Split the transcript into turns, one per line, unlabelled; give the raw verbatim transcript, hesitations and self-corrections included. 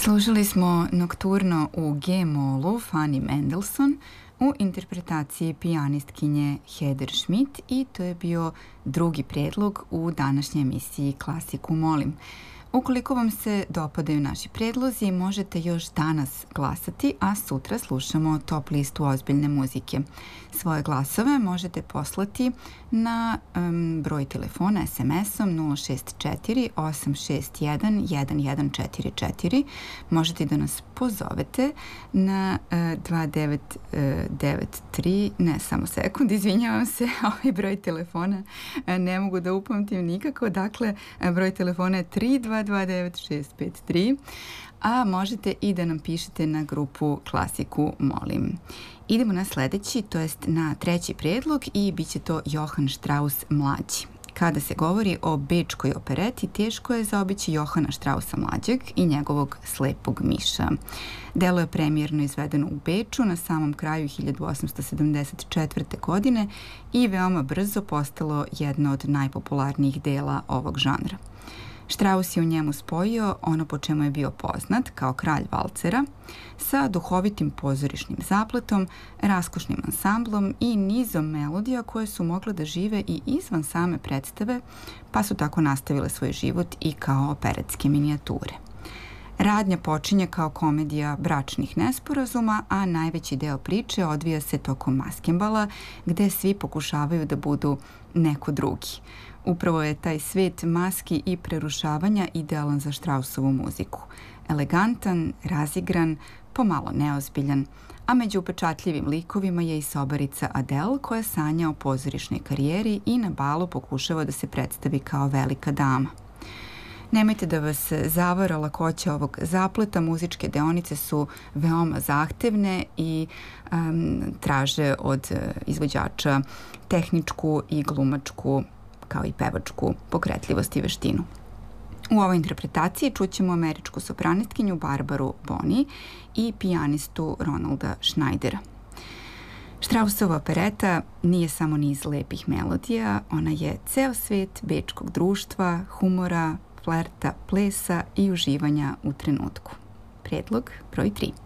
Slušali smo Nokturno u G-molu Fanny Mendelssohn u interpretaciji pijanistkinje Heather Schmidt i to je bio drugi predlog u današnjoj emisiji Klasiku molim. Ukoliko vam se dopadaju naši predlozi, možete još danas glasati, a sutra slušamo top listu ozbiljne muzike. Svoje glasove možete poslati na um, broj telefona es em esom nula šest četiri osam šest jedan jedan jedan četiri četiri. Možete da nas pozovete na uh, dva devet devet tri, ne samo sekund, izvinjavam se, ovaj broj telefona uh, ne mogu da upamtim nikako, dakle uh, broj telefona je tri dva dva devet šest pet tri, a možete i da nam pišete na grupu Klasiku molim. Idemo na sledeći, to jest na treći predlog i bit će to Johann Strauss mlađi. Kada se govori o bečkoj opereti, teško je zaobići Johana Straussa mlađeg i njegovog Slepog miša. Delo je premijerno izvedeno u Beču na samom kraju hiljadu osamsto sedamdeset četvrte. godine i veoma brzo postalo jedno od najpopularnijih dela ovog žanra. Strauss je u njemu spojio ono po čemu je bio poznat kao kralj valcera sa duhovitim pozorišnim zapletom, raskošnim ansamblom i nizom melodija koje su mogle da žive i izvan same predstave, pa su tako nastavile svoj život i kao operetske minijature. Radnja počinje kao komedija bračnih nesporazuma, a najveći deo priče odvija se tokom maskembala, gde svi pokušavaju da budu neko drugi. Upravo je taj svet maski i prerušavanja idealan za Straussovu muziku. Elegantan, razigran, pomalo neozbiljan, a među upečatljivim likovima je i sobarica Adele koja sanja o pozorišnoj karijeri i na balu pokušava da se predstavi kao velika dama. Nemojte da vas zavara lakoća ovog zapleta, muzičke deonice su veoma zahtevne i um, traže od uh, izvođača tehničku i glumačku kao i pevačku pokretljivost i veštinu. U ovoj interpretaciji čućemo američku sopranistkinju Barbaru Boni i pijanistu Ronalda Schneidera. Straussova opereta nije samo niz lepih melodija, ona je ceo svet bečkog društva, humora, flerta, plesa i uživanja u trenutku. Predlog broj tri.